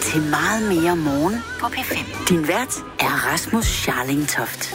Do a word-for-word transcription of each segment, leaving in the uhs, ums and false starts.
til meget mere morgen på P fem. Din vært er Rasmus Scharling Toft.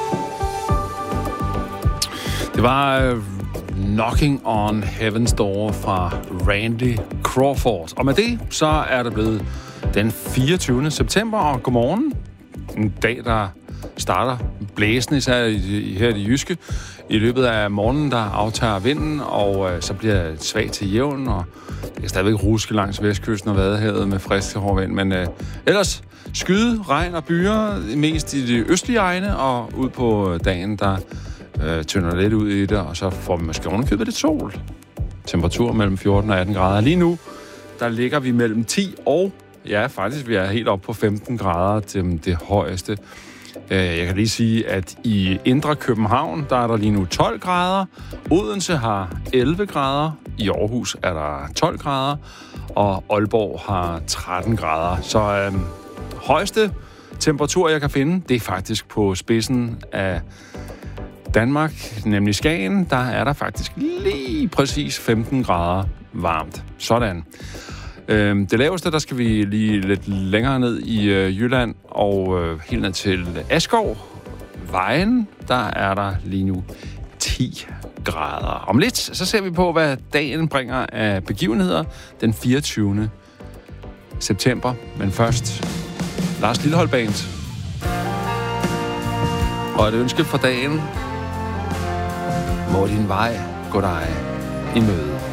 Det var uh, Knocking on Heaven's Door fra Randy Crawford. Og med det, så er det blevet den fireogtyvende september, og godmorgen. En dag, der starter blæsende, især her i det jyske. I løbet af morgenen, der aftager vinden, og øh, så bliver det svagt til jævn, og det kan stadigvæk ruske langs vestkysten og Vadehavet med frisk til hård vind. Men øh, ellers skyde, regn og byer, mest i de østlige egne, og ud på dagen, der øh, tynder lidt ud i det, og så får vi måske underkøbet lidt sol. Temperatur mellem fjorten og atten grader. Lige nu, der ligger vi mellem ti og, ja faktisk, vi er helt oppe på femten grader til det højeste. Jeg kan lige sige, at i Indre København, der er der lige nu tolv grader. Odense har elleve grader. I Aarhus er der tolv grader. Og Aalborg har tretten grader. Så øh, højeste temperatur, jeg kan finde, det er faktisk på spidsen af Danmark, nemlig Skagen. Der er der faktisk lige præcis femten grader varmt. Sådan. Det laveste, der skal vi lige lidt længere ned i øh, Jylland, og øh, helt ned til Askov. Vejen, der er der lige nu ti grader. Om lidt, så ser vi på, hvad dagen bringer af begivenheder den fireogtyvende september. Men først, Lars Lillehold Band. Og et ønske for dagen. Må din vej gå dig i møde.